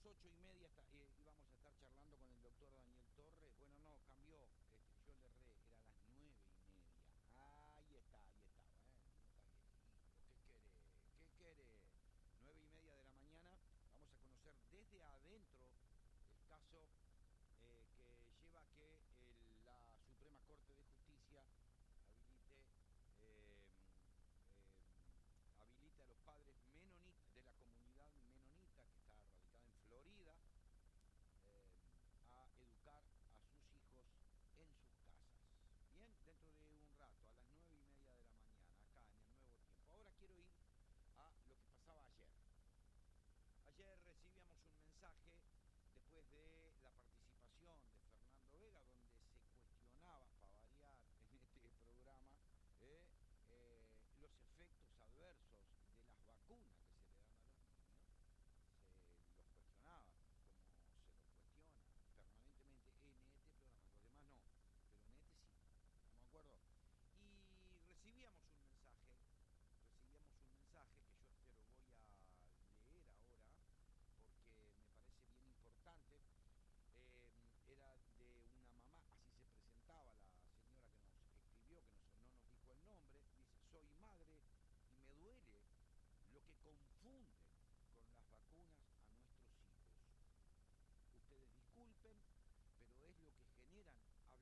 8:30 íbamos a estar charlando con el doctor Daniel Torres. Bueno, no, cambió. Yo le erré, era a las 9:30. Ahí está, ahí está. Bueno, no está bien listo. ¿Qué querés? ¿Qué querés? 9:30 de la mañana. Vamos a conocer desde adentro el caso que lleva a que la Suprema Corte de Justicia habilite eh, eh, habilite a los padres menonitas de la comunidad menonita que está radicada en Florida eh, a educar a sus hijos en sus casas. Bien, dentro de un rato, a las 9:30 de la mañana, acá en el Nuevo Tiempo. Ahora quiero ir a lo que pasaba ayer. Ayer recibíamos un mensaje después de la participación de Fernando Vega, donde se cuestionaba, para variar en este programa, los efectos adversos de las vacunas que se le dan a los niños. Se los cuestionaba, como se los cuestiona permanentemente en este programa. Los demás no, pero en este sí. ¿Estamos de acuerdo? Y recibíamos un mensaje que yo te lo voy a leer ahora porque me parece bien importante. Era de una mamá, así se presentaba la señora que nos escribió, que no nos dijo el nombre. Dice: soy madre y me duele lo que confunden con las vacunas a nuestros hijos. Ustedes disculpen, pero es lo que generan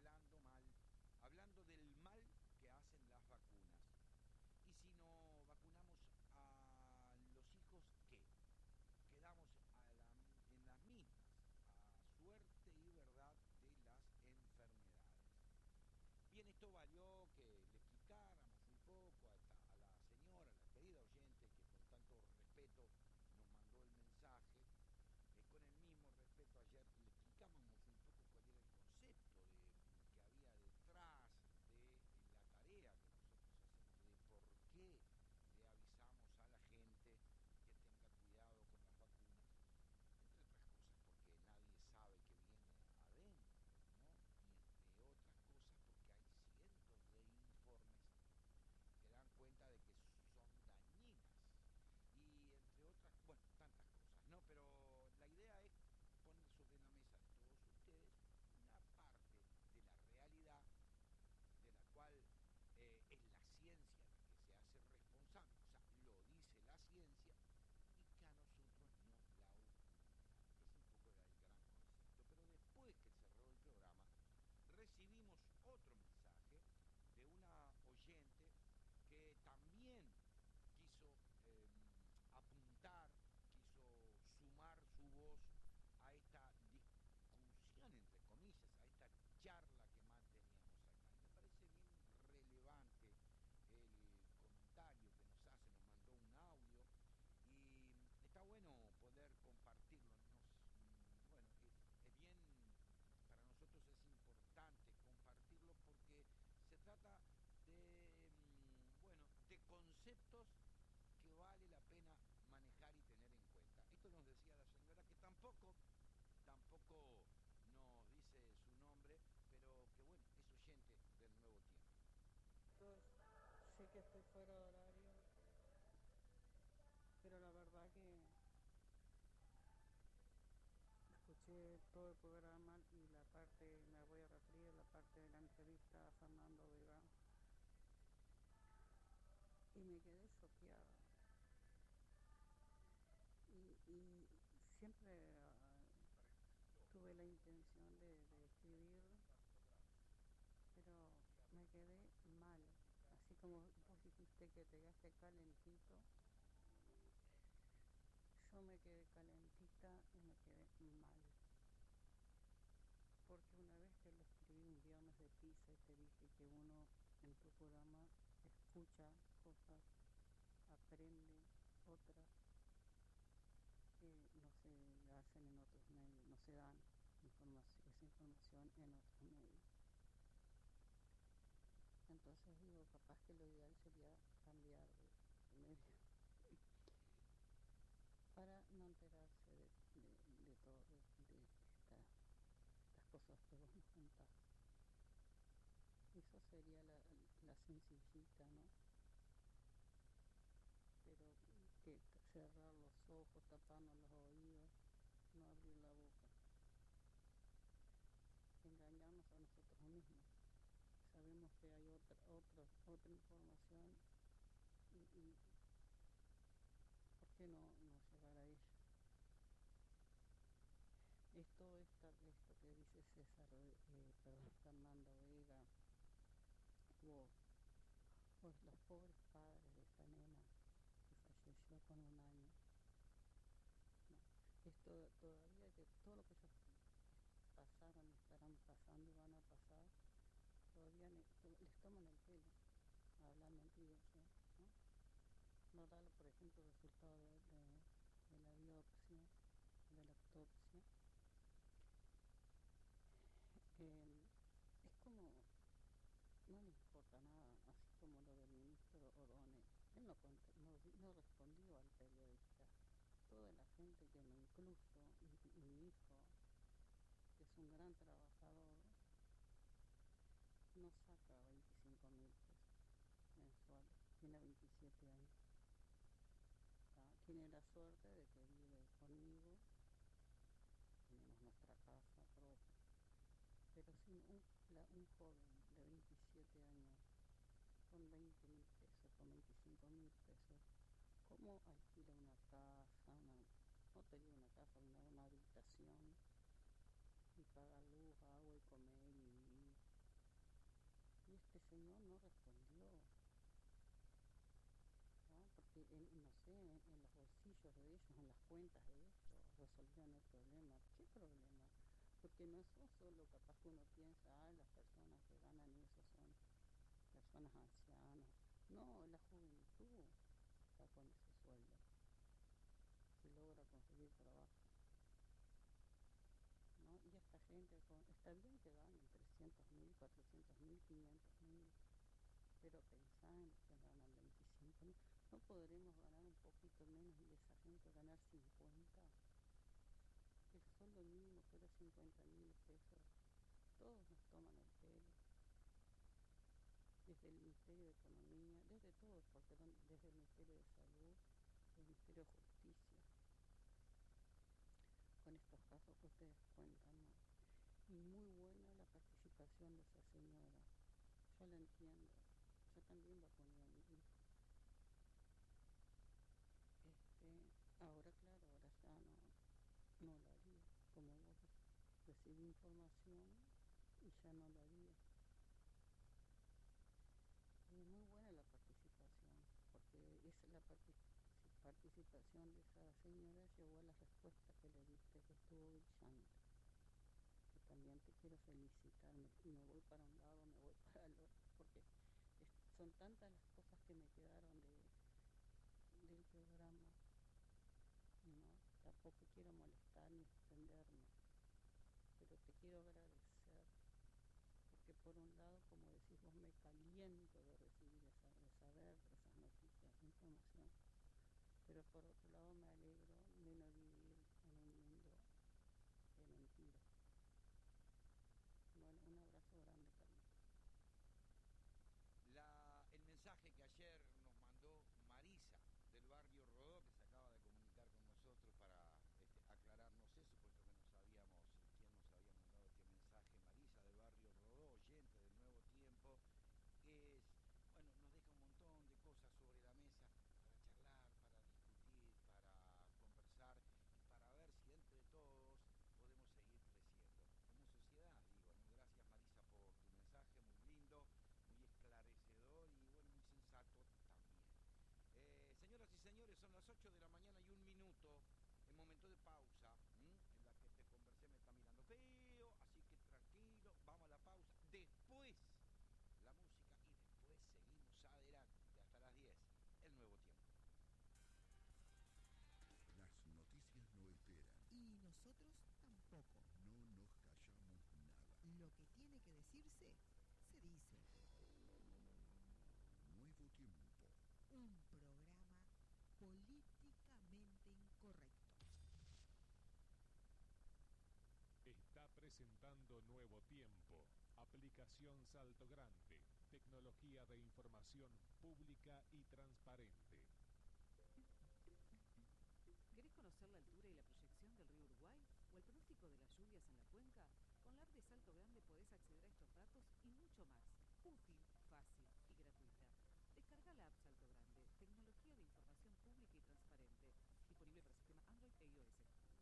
hablando del mal que hacen las vacunas. Y si no vacunamos a los hijos, ¿qué? Quedamos en las mismas, a suerte y verdad de las enfermedades. Bien, esto valió que le explicáramos un poco a la señora, a la querida oyente, que con tanto respeto nos mandó el mensaje. Con el mismo respeto ayer le explicábamos un poco cuál era el concepto que había detrás de la tarea que nosotros hacemos, de por qué le avisamos a la gente que tenga cuidado con las vacunas, entre otras cosas porque nadie sabe qué viene adentro, ¿no? Y entre otras cosas porque hay cientos de informes que dan cuenta de que son dañinas. Y entre otras, bueno, tantas cosas, ¿no? Pero la idea es poner sobre la mesa de todos ustedes una parte de la realidad de la cual es la ciencia la que se hace responsable, o sea, lo dice la ciencia, y que a nosotros nos la oculta. Ese un poco era el gran concepto. Pero después que cerró el programa, recibimos otro mensaje de una oyente que también quiso apuntar, quiso sumar su voz a esta discusión, entre comillas, a esta charla que manteníamos acá. Y me parece bien relevante el comentario que nos hace, nos mandó un audio y está bueno poder compartirlo. Bueno, es bien, para nosotros es importante compartirlo porque se trata de, bueno, de conceptos que vale la pena manejar y tener en cuenta. Esto nos decía la señora que tampoco nos dice su nombre, pero que bueno, es oyente del Nuevo Tiempo. Entonces, sé que estoy fuera de horario, pero la verdad que escuché todo el programa y la parte, me voy a referir a la parte de la entrevista a Fernando Vega y me quedé choqueada. Y siempre tuve la intención de escribir, pero me quedé mal. Así como vos dijiste que te quedaste calentito, yo me quedé calentita y me quedé mal. Porque una vez te lo escribí un viernes de pizza y te dije que uno en tu programa escucha cosas, aprende otras que no se hacen en otros medios, no se dan esa información en otros medios. Entonces digo, capaz que lo ideal sería cambiar de medio para no enterarse de todo, de estas cosas que vos nos contás. Eso sería la sencillita, ¿no? Pero que cerrar los ojos, taparnos los oídos, no abrir la boca, engañarnos a nosotros mismos. Sabemos que hay otra información y ¿por qué no llegar a ella? Esto que dice César, Fernando Vega, o los pobres padres de esta nena que falleció con 1 año. No, esto todavía que todo lo que ellos pasaron y estarán pasando y van a pasar, todavía les toman el pelo a hablar mentiras, ¿no? No dar, por ejemplo, el resultado de la biopsia, de la autopsia. Es como, no le importa nada, así como lo del ministro O'Donnell. Él no respondió al periodista. Toda la gente que me incluyo, y mi hijo, que es un gran trabajador, no saca 25.000 pesos mensuales, tiene 27 años. Tiene la suerte de que vive conmigo, tenemos nuestra casa propia, pero sin un joven de 27 años con 20.000 pesos, con 25.000 pesos, ¿cómo alquila una casa? No tenía una casa, una habitación, y paga luz, agua y comer y vivir. Y este señor no respondió, ¿no? Porque no sé, en los bolsillos de ellos, en las cuentas de ellos, resolvían el problema. ¿Qué problema? Porque no son solo, capaz que uno piensa, las personas que ganan eso son personas ancianas. No, la juventud está con ese sueldo, si logra conseguir trabajo, ¿no? Y esta gente, está bien que ganen 300.000, 400.000, 500.000, pero pensá en los que ganan 25.000. ¿No podremos ganar un poquito menos y esa gente ganar 50? El sueldo mínimo fuera 50.000 pesos. Todos nos toman el pelo. Desde el Ministerio de Economía, desde todos, porque desde el Ministerio de Salud, el Ministerio de Justicia, con estos casos que ustedes cuentan, ¿no? Y muy buena la participación de esa señora. Yo la entiendo. Yo también vacuné a mi hijo. Ahora, claro, ahora ya no lo haría. Como vos recibí información y ya no lo haría. Muy buena la participación, porque la participación de esa señora llevó a la respuesta que le diste, que estuvo brillante. Que también te quiero felicitar, me voy para un lado, me voy para el otro, porque son tantas las cosas que me quedaron del programa, ¿no? Tampoco quiero molestar ni extenderme, pero te quiero agradecer, porque por un lado, como decís vos, me caliento de recibir de saber esas noticias, información, pero por otro lado me alegro de no vivir en un mundo de mentiras. Bueno, un abrazo grande, Carlitos. El mensaje que ayer nos mandó Marisa del barrio Rodó, que se acaba de comunicar con nosotros para aclararnos eso, puesto que no sabíamos quién nos había mandado este mensaje. Marisa del barrio Rodó, oyente del Nuevo Tiempo, nos deja un montón de cosas sobre la mesa para charlar, para discutir, para conversar y para ver si entre todos podemos seguir creciendo como sociedad, digo, ¿no? Gracias, Marisa, por tu mensaje, muy lindo, muy esclarecedor y muy sensato también. Señoras y señores, son las 8 de la mañana y 1 minuto, en momento de pausa, en la que te conversé, me está mirando feo, así que tranquilo, vamos a la pausa, después la música y después seguimos adelante hasta las 10, el Nuevo Tiempo. Las noticias no esperan. Y nosotros tampoco. No nos callamos nada. Lo que tiene que decirse, se dice. Nuevo Tiempo. Un programa políticamente incorrecto. Está presentando Nuevo Tiempo, aplicación Salto Grande, tecnología de información pública y transparente. ¿Querés conocer la altura y la proyección del río Uruguay? pronóstico de las lluvias en la cuenca? Con la app de Salto Grande podés acceder a estos datos y mucho más. Útil, fácil y gratuita. Descarga la app Salto Grande, tecnología de información pública y transparente. Disponible para sistema Android e iOS.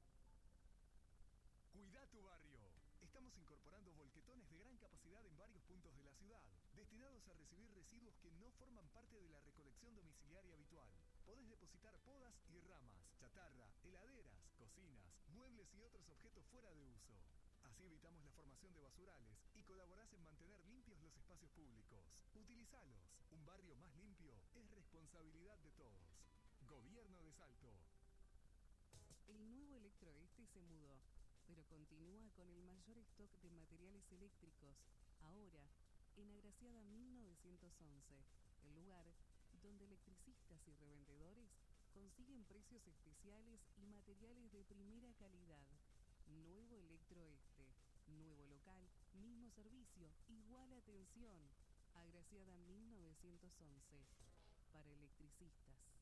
Cuidá tu barrio. Estamos incorporando volquetones de gran capacidad en varios puntos de la ciudad, destinados a recibir residuos que no forman parte de la recolección domiciliaria habitual. Podés depositar podas y ramas, chatarra, heladeras, cocinas, muebles y otros objetos fuera de uso. Así evitamos la formación de basurales y colaborás en mantener limpios los espacios públicos. Utilizalos. Un barrio más limpio es responsabilidad de todos. Gobierno de Salto. El nuevo Electroeste se mudó, pero continúa con el mayor stock de materiales eléctricos, ahora en Agraciada 1911, el lugar donde electricistas y revendedores consiguen precios especiales y materiales de primera calidad. Nuevo Electroeste, nuevo local, mismo servicio, igual atención. Agraciada 1911, para electricistas.